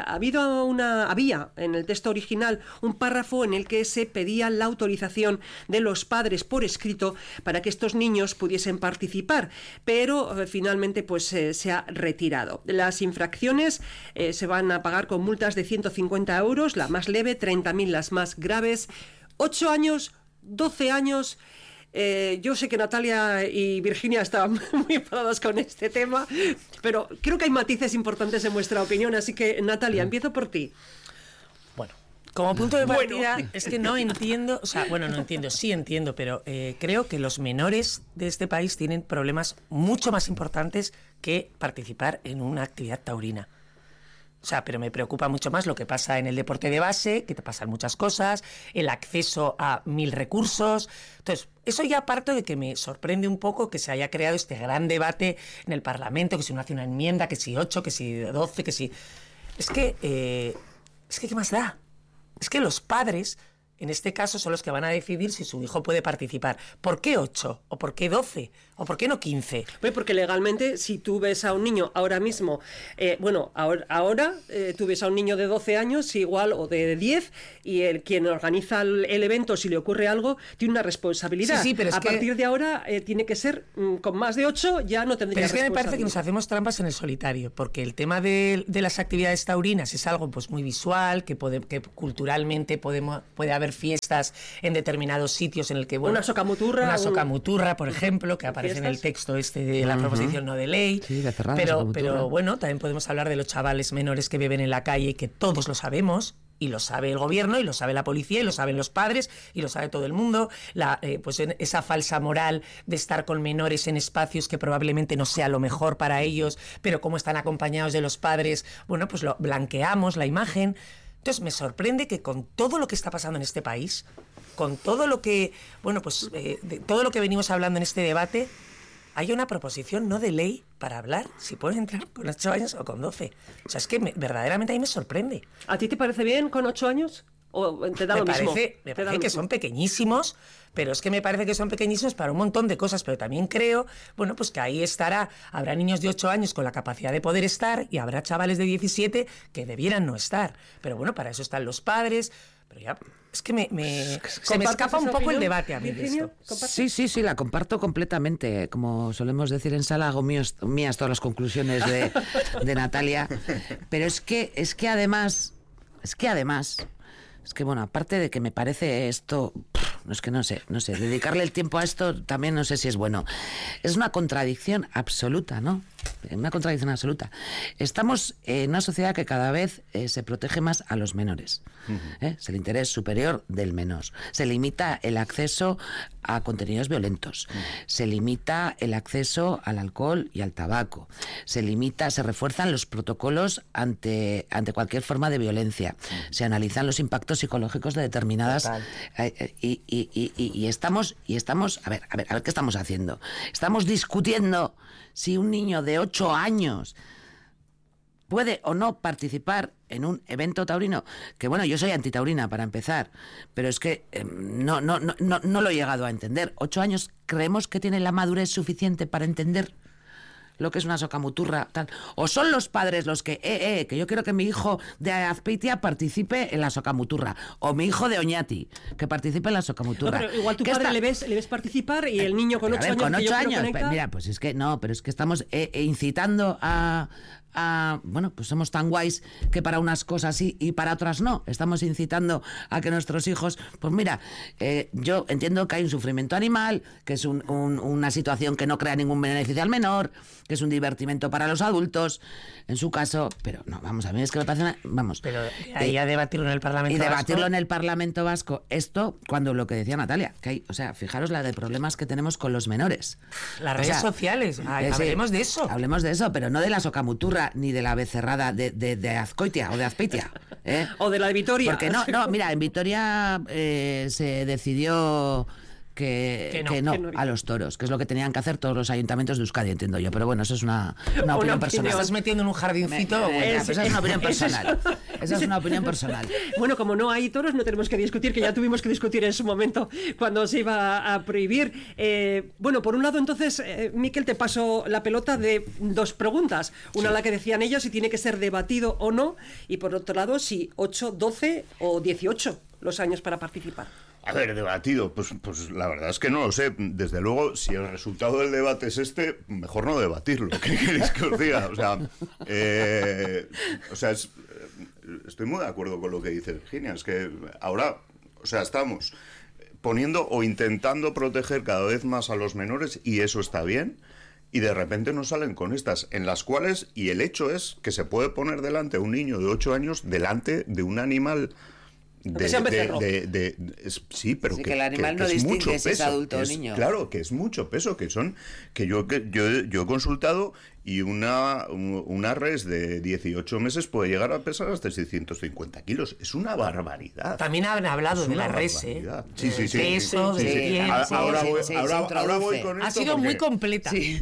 Speaker 1: había en el texto original un párrafo en el que se pedía la autorización de los padres por escrito para que estos niños pudiesen participar, pero finalmente pues se ha retirado. Las infracciones se van a pagar con multas de 150 euros, la más leve, 30.000 las más graves. 8 años, 12 años... yo sé que Natalia y Virginia estaban muy enfadadas con este tema, pero creo que hay matices importantes en vuestra opinión, así que Natalia, empiezo por ti.
Speaker 2: Bueno, como punto de partida, es que no entiendo, sí entiendo, pero creo que los menores de este país tienen problemas mucho más importantes que participar en una actividad taurina. O sea, pero me preocupa mucho más lo que pasa en el deporte de base, que te pasan muchas cosas, el acceso a 1000 recursos. Entonces, eso ya parto de que me sorprende un poco que se haya creado este gran debate en el Parlamento, que si uno hace una enmienda, que si 8, que si 12, que si... Es que ¿qué más da? Es que los padres, en este caso, son los que van a decidir si su hijo puede participar. ¿Por qué 8? ¿O por qué 12? ¿O por qué no 15?
Speaker 1: Porque legalmente, si tú ves a un niño ahora mismo, tú ves a un niño de 12 años igual o de 10, y quien organiza el evento, si le ocurre algo, tiene una responsabilidad.
Speaker 2: Sí, pero es
Speaker 1: a partir de ahora tiene que ser con más de 8, ya no tendría responsabilidad.
Speaker 2: Pero es que me parece que nos hacemos trampas en el solitario, porque el tema de las actividades taurinas es algo pues muy visual, que culturalmente puede haber fiestas en determinados sitios en el que...
Speaker 1: una
Speaker 2: socamuturra, por ejemplo, que aparece en el texto de la proposición no de ley.
Speaker 3: Sí,
Speaker 2: pero bueno, también podemos hablar de los chavales menores que viven en la calle, que todos lo sabemos, y lo sabe el gobierno, y lo sabe la policía, y lo saben los padres, y lo sabe todo el mundo. Pues esa falsa moral de estar con menores en espacios que probablemente no sea lo mejor para ellos, pero como están acompañados de los padres, bueno, pues lo blanqueamos la imagen. Entonces me sorprende que con todo lo que está pasando en este país, con todo lo que, de todo lo que venimos hablando en este debate, haya una proposición no de ley para hablar si pueden entrar con 8 años o con 12. O sea, es que verdaderamente a mí me sorprende.
Speaker 1: ¿A ti te parece bien con 8 años? ¿O te da lo mismo?
Speaker 2: Me parece que son pequeñísimos, pero es que me parece que son pequeñísimos para un montón de cosas, pero también creo, pues que ahí habrá niños de 8 años con la capacidad de poder estar, y habrá chavales de 17 que debieran no estar. Pero bueno, para eso están los padres. Pero ya, es que se me escapa un poco el debate a mí de esto.
Speaker 3: Sí, la comparto completamente. Como solemos decir en sala, hago mías todas las conclusiones de Natalia. Pero es que además, bueno, aparte de que me parece esto, no sé, dedicarle el tiempo a esto también no sé si es bueno. Es una contradicción absoluta, ¿no? Una contradicción absoluta. Estamos en una sociedad que cada vez se protege más a los menores. Es el interés superior del menor. Se limita el acceso a contenidos violentos. Se limita el acceso al alcohol y al tabaco. Se refuerzan los protocolos ante cualquier forma de violencia. Se analizan los impactos psicológicos de determinadas... Y estamos... A ver, ¿qué estamos haciendo? Estamos discutiendo si un niño de 8 años puede o no participar en un evento taurino, que bueno, yo soy antitaurina para empezar, pero es que no lo he llegado a entender. 8 años, ¿creemos que tiene la madurez suficiente para entender lo que es una socamuturra, tal? ¿O son los padres los que yo quiero que mi hijo de Azpeitia participe en la socamuturra, o mi hijo de Oñati que participe en la socamuturra?
Speaker 1: No, pero igual tu padre le ves participar, y el niño con 8 años...
Speaker 3: Con 8 años, mira, pues es que no, pero es que estamos incitando a bueno, pues somos tan guays que para unas cosas sí y para otras no. Estamos incitando a que nuestros hijos, pues mira, yo entiendo que hay un sufrimiento animal, que es una situación que no crea ningún beneficio al menor, que es un divertimento para los adultos, en su caso, pero no, vamos, a mí es que me parece
Speaker 2: Pero ahí a debatirlo en el Parlamento
Speaker 3: Vasco. Y debatirlo
Speaker 2: Vasco.
Speaker 3: En el Parlamento Vasco, esto, cuando lo que decía Natalia, que hay, o sea, fijaros la de problemas que tenemos con los menores.
Speaker 2: Las redes sociales, hablemos de eso.
Speaker 3: Hablemos de eso, pero no de la socamuturra ni de la becerrada de Azcoitia o de Azpeitia.
Speaker 1: O de la de Vitoria.
Speaker 3: Porque no, mira, en Vitoria se decidió que no a los toros, que es lo que tenían que hacer todos los ayuntamientos de Euskadi, entiendo yo. Pero bueno, eso es una opinión personal.
Speaker 2: ¿Estás metiendo en un jardincito?
Speaker 3: Esa es una opinión personal. Esa es una opinión personal.
Speaker 1: Bueno, como no hay toros, no tenemos que discutir, que ya tuvimos que discutir en su momento cuando se iba a prohibir. Bueno, por un lado, entonces, Miquel, te paso la pelota de dos preguntas. Una, la que decían ellos, si tiene que ser debatido o no, y por otro lado, si 8, 12 o 18 los años para participar.
Speaker 6: A ver, debatido, pues la verdad es que no lo sé. Desde luego, si el resultado del debate es este, mejor no debatirlo. ¿Qué queréis que os diga? Estoy muy de acuerdo con lo que dice Virginia. Es que ahora, estamos poniendo o intentando proteger cada vez más a los menores, y eso está bien, y de repente nos salen con estas, en las cuales, y el hecho es que se puede poner delante a un niño de 8 años delante de un animal... sí, pero
Speaker 3: que el animal no distingue si es adulto o niño.
Speaker 6: Claro, que es mucho peso, que yo he consultado, y una res de 18 meses puede llegar a pesar hasta 650 kilos. Es una barbaridad.
Speaker 2: También han hablado de la res,
Speaker 6: Sí.
Speaker 2: Peso, de piel.
Speaker 6: Ahora voy con esto.
Speaker 2: Ha sido muy completa.
Speaker 6: Sí.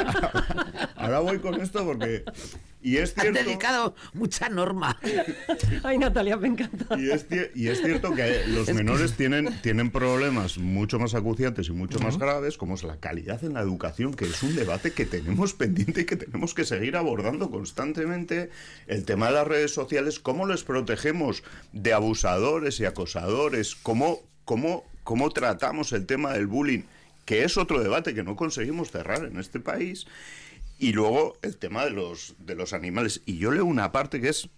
Speaker 6: Ahora voy con esto porque... Y es cierto...
Speaker 3: Han dedicado mucha norma.
Speaker 1: Ay, Natalia, me encanta.
Speaker 6: Y es cierto que los menores tienen problemas mucho más acuciantes y mucho más graves, como es la calidad en la educación, que es un debate que tenemos pendiente y que tenemos que seguir abordando constantemente. El tema de las redes sociales, cómo les protegemos de abusadores y acosadores, cómo tratamos el tema del bullying, que es otro debate que no conseguimos cerrar en este país. Y luego el tema de los animales. Y yo leo una parte que es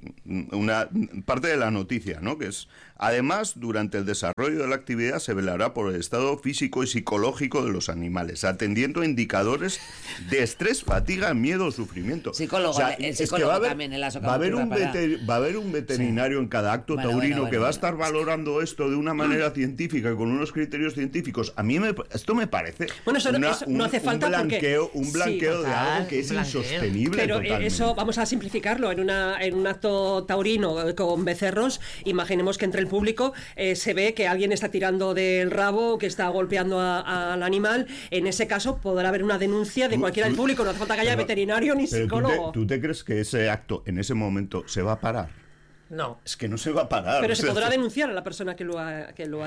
Speaker 6: una parte de la noticia, ¿no? Que es: además, durante el desarrollo de la actividad se velará por el estado físico y psicológico de los animales, atendiendo a indicadores de estrés, fatiga, miedo o sufrimiento.
Speaker 3: Psicólogo, el psicólogo también en la
Speaker 6: va a haber un veterinario en cada acto taurino que va a estar valorando esto de una manera científica, con unos criterios científicos. A mí esto me parece
Speaker 1: no hace falta
Speaker 6: un blanqueo de algo que es insostenible.
Speaker 1: Pero
Speaker 6: totalmente.
Speaker 1: Eso vamos a simplificarlo. En un acto taurino con becerros, imaginemos que entre el público se ve que alguien está tirando del rabo, que está golpeando al animal. En ese caso podrá haber una denuncia de cualquiera del público. No hace falta que haya veterinario ni psicólogo.
Speaker 6: ¿Tú te crees que ese acto en ese momento se va a parar?
Speaker 2: No.
Speaker 6: Es que no se va a parar.
Speaker 1: Pero se podrá denunciar a la persona que lo ha...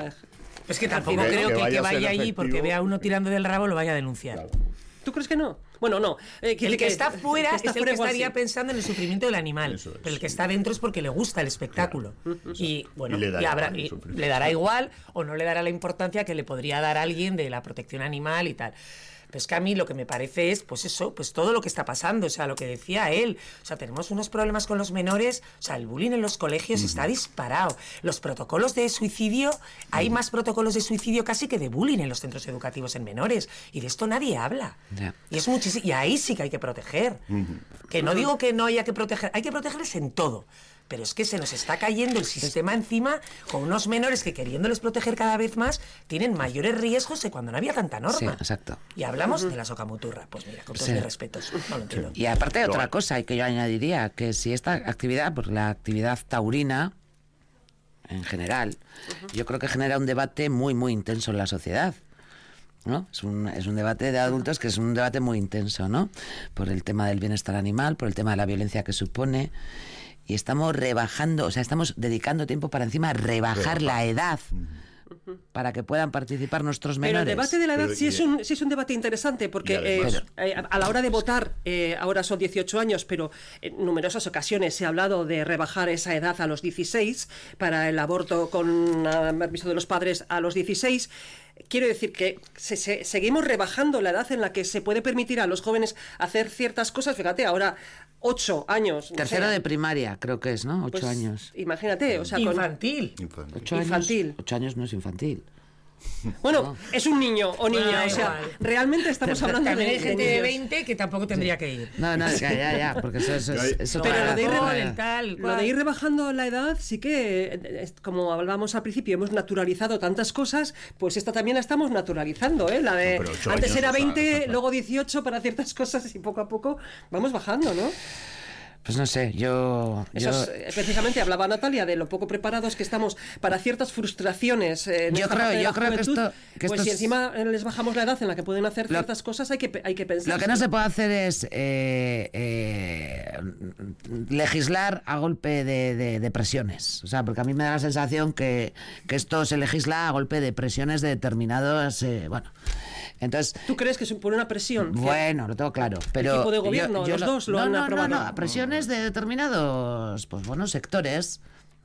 Speaker 2: Es que tampoco creo que el que vaya allí porque vea a uno tirando del rabo lo vaya a denunciar.
Speaker 6: Claro.
Speaker 1: ¿Tú crees que no? Bueno, no.
Speaker 2: El que está fuera es el que estaría pensando en el sufrimiento del animal. Pero el que está dentro es porque le gusta el espectáculo. Claro. Y bueno, le dará igual o no le dará la importancia que le podría dar a alguien de la protección animal y tal. Pero es que a mí lo que me parece es, pues eso, pues todo lo que está pasando, o sea, lo que decía él. O sea, tenemos unos problemas con los menores, o sea, el bullying en los colegios está disparado. Los protocolos de suicidio, hay más protocolos de suicidio casi que de bullying en los centros educativos en menores. Y de esto nadie habla. Yeah. Y es muchísimo, y ahí sí que hay que proteger. Que no digo que no haya que proteger, hay que protegerles en todo. Pero es que se nos está cayendo el sistema encima con unos menores que, queriéndoles proteger cada vez más, tienen mayores riesgos que cuando no había tanta norma.
Speaker 3: Sí, exacto.
Speaker 2: Y hablamos de la socamuturra. Pues mira, con todos mis respetos. No lo entiendo.
Speaker 3: Y aparte otra cosa que yo añadiría, que si esta actividad, pues la actividad taurina en general, yo creo que genera un debate muy, muy intenso en la sociedad, ¿no? Es un debate de adultos que es un debate muy intenso, ¿no? Por el tema del bienestar animal, por el tema de la violencia que supone. Y estamos rebajando, o sea, estamos dedicando tiempo para encima rebajar la edad para que puedan participar nuestros menores.
Speaker 1: Pero el debate de la edad sí es un debate interesante, porque a la hora de votar, ahora son 18 años, pero en numerosas ocasiones se ha hablado de rebajar esa edad a los 16, para el aborto con permiso de los padres a los 16. Quiero decir que seguimos rebajando la edad en la que se puede permitir a los jóvenes hacer ciertas cosas. Fíjate, ahora 8 años.
Speaker 3: Tercero de primaria, creo que es, ¿no? 8 años.
Speaker 1: Imagínate, o sea,
Speaker 2: infantil.
Speaker 3: 8 años no es infantil.
Speaker 1: Bueno, es un niño o niña, o sea, realmente estamos hablando
Speaker 2: también
Speaker 1: de
Speaker 2: hay gente
Speaker 1: niños.
Speaker 2: de 20 que tampoco tendría que ir.
Speaker 3: No, ya, porque eso
Speaker 1: pero
Speaker 2: lo
Speaker 1: de ir rebajando la edad, sí que, como hablábamos al principio, hemos naturalizado tantas cosas, pues esta también la estamos naturalizando, ¿eh? La de antes era 20, luego 18 para ciertas cosas y poco a poco vamos bajando, ¿no?
Speaker 3: Pues no sé, yo...
Speaker 1: Precisamente hablaba Natalia de lo poco preparados que estamos para ciertas frustraciones.
Speaker 3: Yo creo que esto...
Speaker 1: Pues si encima les bajamos la edad en la que pueden hacer ciertas cosas, hay que pensar.
Speaker 3: Lo que no se puede hacer es legislar a golpe de presiones. O sea, porque a mí me da la sensación que esto se legisla a golpe de presiones de determinados... Entonces,
Speaker 1: ¿tú crees que supone una presión?
Speaker 3: Bueno, lo tengo claro. Pero
Speaker 1: ¿el equipo de gobierno? ¿Los dos lo han aprobado?
Speaker 3: No, presiones de determinados sectores.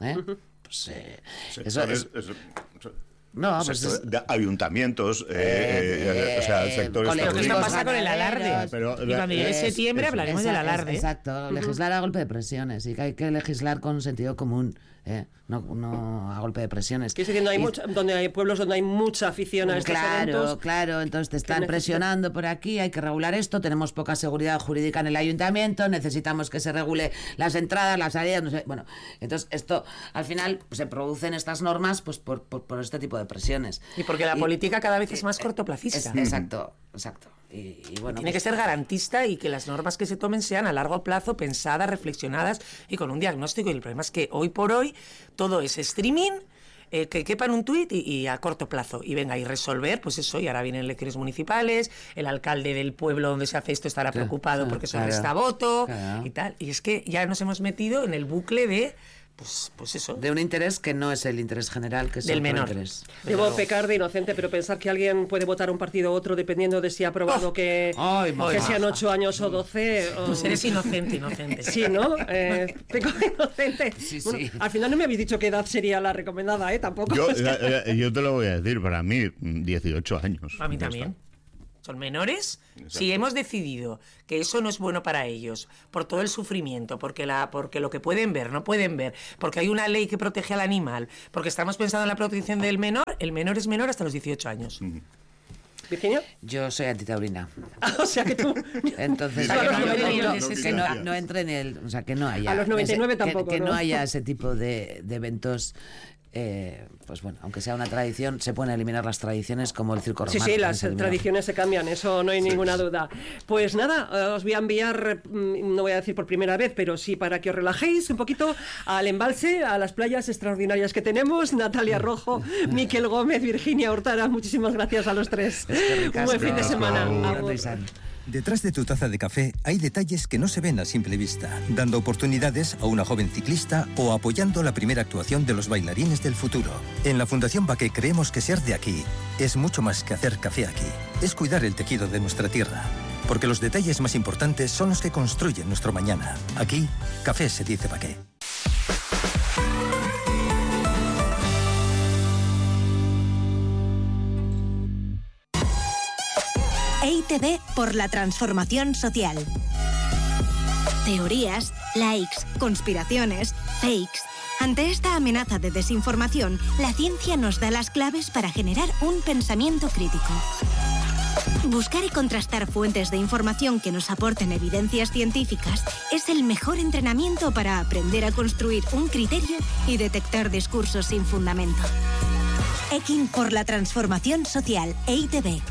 Speaker 6: De ayuntamientos, sectores...
Speaker 2: ¿Qué pasa con el alarde? Y cuando llegue septiembre hablaremos del alarde.
Speaker 3: Exacto, legislar a golpe de presiones, y que hay que legislar con sentido común. No a golpe de presiones.
Speaker 1: Que donde hay pueblos donde hay mucha afición a estos eventos.
Speaker 3: Claro, entonces te están presionando por aquí, hay que regular esto, tenemos poca seguridad jurídica en el ayuntamiento, necesitamos que se regule las entradas, las salidas, no sé. Bueno, entonces esto al final se producen estas normas pues por este tipo de presiones.
Speaker 2: Y porque la política cada vez es más cortoplacista.
Speaker 3: Exacto. Y bueno,
Speaker 2: tiene que ser garantista y que las normas que se tomen sean a largo plazo, pensadas, reflexionadas y con un diagnóstico. Y el problema es que hoy por hoy todo es streaming, que quepa en un tuit y a corto plazo. Y venga, y resolver, pues eso, y ahora vienen elecciones municipales, el alcalde del pueblo donde se hace esto estará preocupado porque se resta voto y tal. Y es que ya nos hemos metido en el bucle de... Pues eso.
Speaker 3: De un interés que no es el interés general, que es
Speaker 2: del menor.
Speaker 3: Interés.
Speaker 1: Debo pecar de inocente, pero pensar que alguien puede votar un partido u otro dependiendo de si ha aprobado que sean 8 años o 12.
Speaker 2: Pues eres inocente.
Speaker 1: Sí, ¿no? Peco de inocente.
Speaker 3: Sí.
Speaker 1: Bueno, al final no me habéis dicho qué edad sería la recomendada, tampoco.
Speaker 6: Yo te lo voy a decir, para mí 18 años.
Speaker 2: A mí también. Son menores. Exacto. Si hemos decidido que eso no es bueno para ellos, por todo el sufrimiento, porque lo que pueden ver, no pueden ver, porque hay una ley que protege al animal, porque estamos pensando en la protección del menor, el menor es menor hasta los 18 años.
Speaker 1: ¿Virginia?
Speaker 3: Yo soy antitaurina.
Speaker 1: O sea que tú...
Speaker 3: Entonces, no entre en el... O sea, que no haya...
Speaker 1: A los 99 tampoco,
Speaker 3: que no haya ese tipo de eventos... pues bueno, aunque sea una tradición, se pueden eliminar las tradiciones como el circo romano.
Speaker 1: Sí, las tradiciones se cambian, eso no hay ninguna duda. Pues nada, os voy a enviar, no voy a decir por primera vez, pero sí para que os relajéis un poquito al embalse, a las playas extraordinarias que tenemos. Natalia Rojo, Miquel Gómez, Virginia Hurtara, muchísimas gracias a los tres. Un buen fin de semana.
Speaker 17: Detrás de tu taza de café hay detalles que no se ven a simple vista, dando oportunidades a una joven ciclista o apoyando la primera actuación de los bailarines del futuro. En la Fundación Baqué creemos que ser de aquí es mucho más que hacer café aquí. Es cuidar el tejido de nuestra tierra, porque los detalles más importantes son los que construyen nuestro mañana. Aquí, café se dice Baqué.
Speaker 18: EITB por la transformación social. Teorías, likes, conspiraciones, fakes. Ante esta amenaza de desinformación, la ciencia nos da las claves para generar un pensamiento crítico. Buscar y contrastar fuentes de información que nos aporten evidencias científicas es el mejor entrenamiento para aprender a construir un criterio y detectar discursos sin fundamento. EKIN por la transformación social. EITB.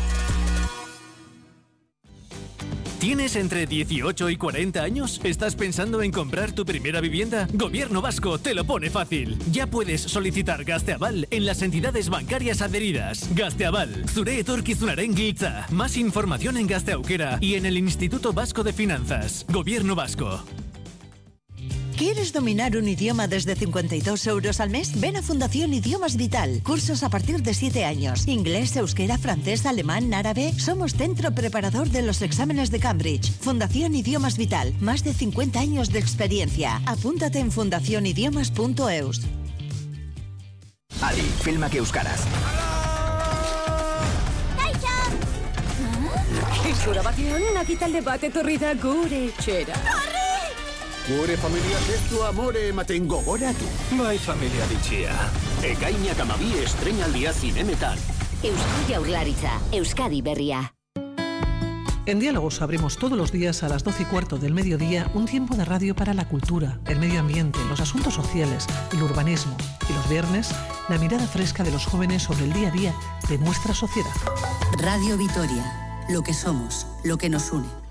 Speaker 19: ¿Tienes entre 18 y 40 años? ¿Estás pensando en comprar tu primera vivienda? Gobierno Vasco te lo pone fácil. Ya puedes solicitar Gazteaval en las entidades bancarias adheridas. Gazteaval, zure etorkizunaren giltza. Más información en Gazteaukera y en el Instituto Vasco de Finanzas. Gobierno Vasco.
Speaker 20: ¿Quieres dominar un idioma desde 52 euros al mes? Ven a Fundación Idiomas Vital. Cursos a partir de 7 años. Inglés, euskera, francés, alemán, árabe. Somos centro preparador de los exámenes de Cambridge. Fundación Idiomas Vital. Más de 50 años de experiencia. Apúntate en fundacionidiomas.eus.
Speaker 9: Adi, filmak euskaraz.
Speaker 21: Izura batean, nakitalde bat etorri da gure etxera.
Speaker 22: Gure familia testu amore ematen gogoratu.
Speaker 23: Bai familia bitxia.
Speaker 22: Ekainak 12 estreinaldia zinemetan.
Speaker 24: Eusko Jaurlaritza, Euskadi Berria.
Speaker 25: En Diálogos abrimos todos los días a las 12:15 del mediodía un tiempo de radio para la cultura, el medio ambiente, los asuntos sociales, el urbanismo. Y los viernes, la mirada fresca de los jóvenes sobre el día a día de nuestra sociedad.
Speaker 26: Radio Vitoria, lo que somos, lo que nos une.